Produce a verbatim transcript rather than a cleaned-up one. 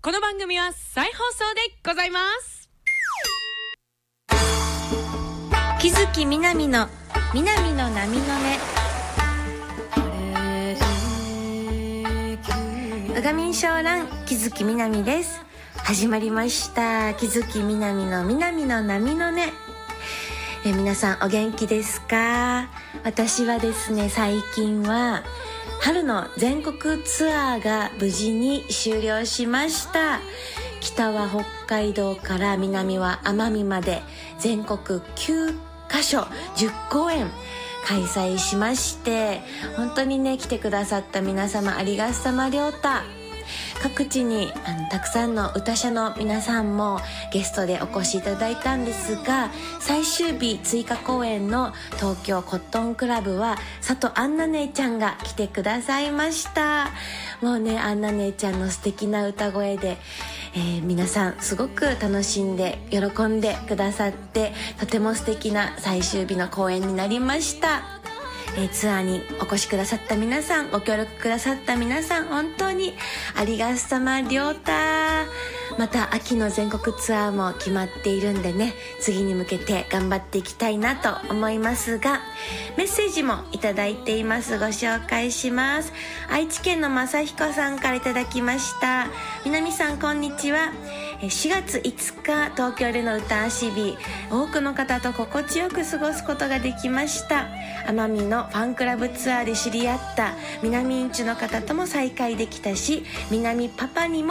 この番組は再放送でございます。 木月みなみのみなみの波の音。うがみんしょうらん木月みなみです。始まりました木月みなみのみなみの波の音。え皆さんお元気ですか？私はですね、最近は春の全国ツアーが無事に終了しました。北は北海道から南は奄美まで全国きゅうかしょじゅっこうえん開催しまして、本当にね来てくださった皆様ありがさまりょうた。各地にあのたくさんの歌者の皆さんもゲストでお越しいただいたんですが、最終日追加公演の東京コットンクラブは佐藤アンナ姉ちゃんが来てくださいました。もうね、アンナ姉ちゃんの素敵な歌声で、えー、皆さんすごく楽しんで喜んでくださって、とても素敵な最終日の公演になりました。えー、ツアーにお越しくださった皆さん、ご協力くださった皆さん、本当にありがさまりょうた。また秋の全国ツアーも決まっているんでね、次に向けて頑張っていきたいなと思いますが、メッセージもいただいています。ご紹介します。愛知県の正彦さんからいただきました。みなみさんこんにちは。しがついつか東京での歌足日、多くの方と心地よく過ごすことができました。奄美のファンクラブツアーで知り合った南インチュの方とも再会できたし、南パパにも